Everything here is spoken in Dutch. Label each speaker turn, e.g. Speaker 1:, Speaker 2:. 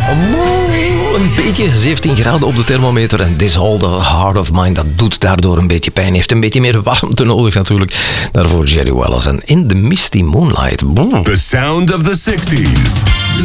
Speaker 1: Een beetje 17 graden op de thermometer en This All The Heart of Mine, dat doet daardoor een beetje pijn. Heeft een beetje meer warmte nodig natuurlijk. Daarvoor Jerry Wallace en In The Misty Moonlight.
Speaker 2: The sound of the 60s.